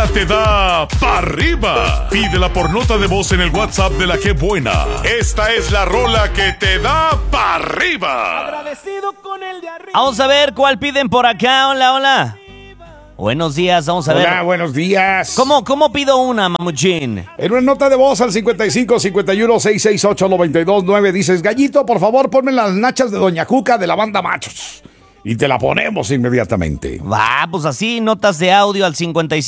rola te da pa' arriba? Pídela por nota de voz en el WhatsApp de La Que Buena. Esta es la rola que te da pa' arriba. Agradecido con el de arriba. Vamos a ver cuál piden por acá. Hola, hola. Buenos días, vamos a ver. Hola, buenos días. ¿Cómo pido una, Mamuchín? En una nota de voz al 55 51 668 929 dices: Gallito, por favor, ponme las nachas de Doña Cuca de la banda Machos. Y te la ponemos inmediatamente. Va, pues así, notas de audio al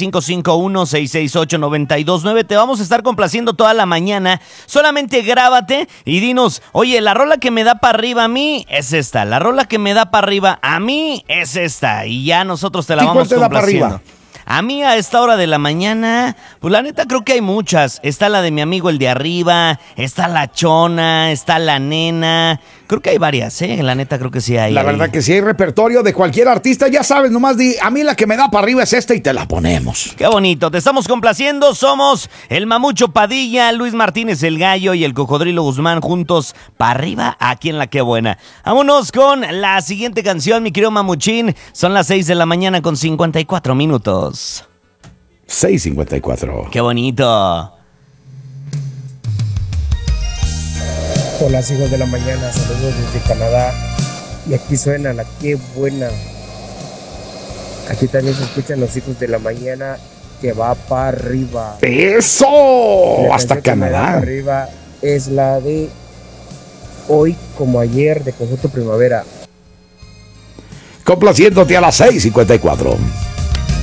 5551-668-929. Te vamos a estar complaciendo toda la mañana. Solamente grábate y dinos: oye, la rola que me da para arriba a mí es esta. La rola que me da para arriba a mí es esta. Y ya nosotros te la vamos complaciendo. A mí a esta hora de la mañana, pues la neta creo que hay muchas. Está la de mi amigo el de arriba, está la Chona, está la Nena. Creo que hay varias, la neta creo que sí hay. La verdad que sí hay repertorio de cualquier artista, ya sabes, nomás di: a mí la que me da para arriba es esta y te la ponemos. Qué bonito, te estamos complaciendo. Somos el Mamucho Padilla, Luis Martínez el Gallo y el Cocodrilo Guzmán, juntos para arriba aquí en La Que Buena. Vámonos con la siguiente canción, mi querido Mamuchín. Son las 6 de la mañana con 54 minutos. 6:54. Qué bonito. Hola, hijos de la mañana, saludos desde Canadá. Y aquí suena La Que Buena. Aquí también se escuchan los hijos de la mañana, que va para arriba. ¡Eso! La Hasta canción que me da Canadá. pa' arriba es la de Hoy como ayer, de Conjunto Primavera. Complaciéndote a las 6:54.